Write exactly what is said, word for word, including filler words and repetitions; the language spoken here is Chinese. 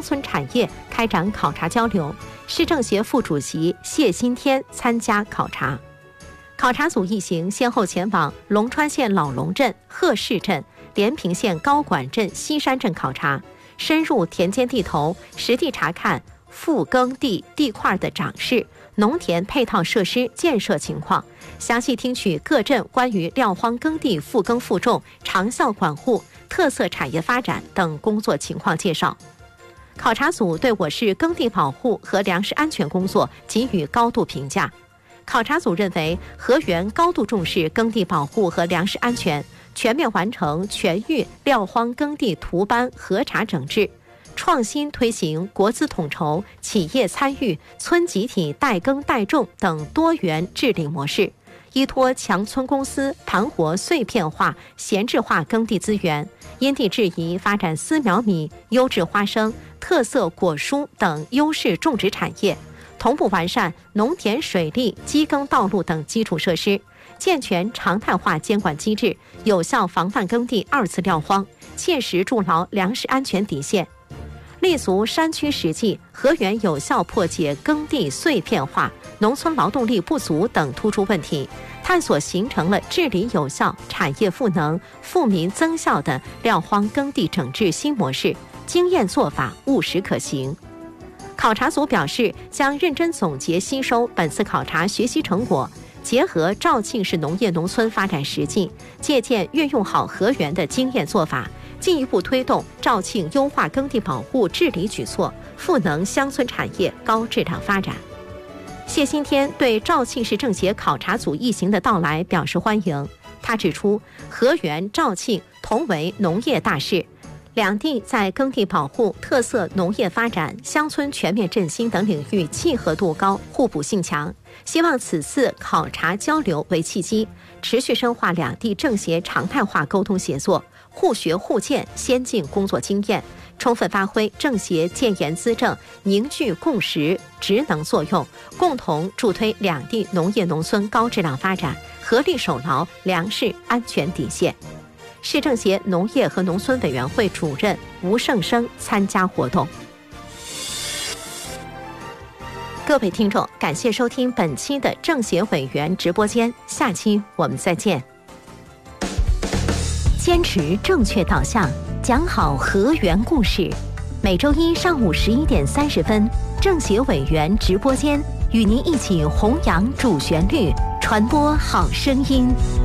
村产业开展考察交流。市政协副主席谢新天参加考察。考察组一行先后前往龙川县老龙镇、贺市镇、连平县高管镇、西山镇考察，深入田间地头，实地查看复耕地地块的长势、农田配套设施建设情况，详细听取各镇关于撂荒耕地复耕复种、长效管护、特色产业发展等工作情况介绍。考察组对我市耕地保护和粮食安全工作给予高度评价。考察组认为，河源高度重视耕地保护和粮食安全，全面完成全域撂荒耕地图班核查整治，创新推行国资统筹、企业参与、村集体代耕代种等多元治理模式，依托强村公司盘活碎片化、闲置化耕地资源，因地制宜发展丝苗米、优质花生、特色果蔬等优势种植产业，同步完善农田水利、机耕道路等基础设施，健全常态化监管机制，有效防范耕地二次撂荒，切实筑牢粮食安全底线。立足山区实际，河源有效破解耕地碎片化、农村劳动力不足等突出问题，探索形成了治理有效、产业赋能、富民增效的撂荒耕地整治新模式，经验做法务实可行。考察组表示，将认真总结吸收本次考察学习成果，结合肇庆市农业农村发展实际，借鉴运用好河源的经验做法，进一步推动肇庆优化耕地保护治理举措，赋能乡村产业高质量发展。谢新天对肇庆市政协考察组一行的到来表示欢迎。他指出，河源、肇庆同为农业大市，两地在耕地保护、特色农业发展、乡村全面振兴等领域契合度高、互补性强。希望此次考察交流为契机，持续深化两地政协常态化沟通协作，互学互鉴先进工作经验，充分发挥政协建言资政、凝聚共识职能作用，共同助推两地农业农村高质量发展，合力守牢粮食安全底线。市政协农业和农村委员会主任吴胜生参加活动。各位听众，感谢收听本期的政协委员直播间，下期我们再见。坚持正确导向，讲好河源故事。每周一上午十一点三十分，政协委员直播间与您一起弘扬主旋律，传播好声音。